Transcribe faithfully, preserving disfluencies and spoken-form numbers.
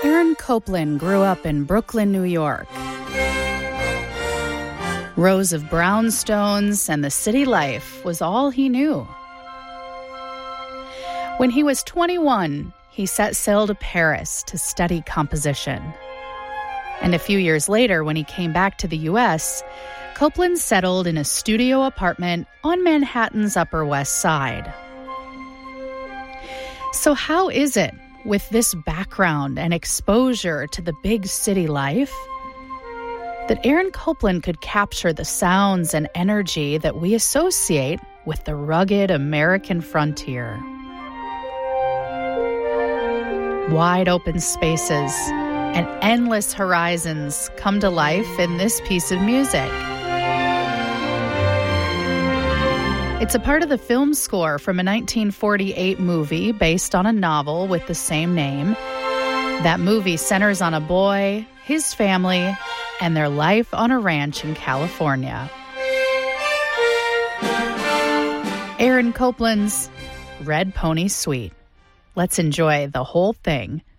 Aaron Copland grew up in Brooklyn, New York. Rows of brownstones and the city life was all he knew. When he was twenty-one, he set sail to Paris to study composition. And a few years later, when he came back to the U S, Copland settled in a studio apartment on Manhattan's Upper West Side. So how is it, with this background and exposure to the big city life, that Aaron Copland could capture the sounds and energy that we associate with the rugged American frontier? Wide open spaces and endless horizons come to life in this piece of music. It's a part of the film score from a nineteen forty-eight movie based on a novel with the same name. That movie centers on a boy, his family, and their life on a ranch in California. Aaron Copland's Red Pony Suite. Let's enjoy the whole thing.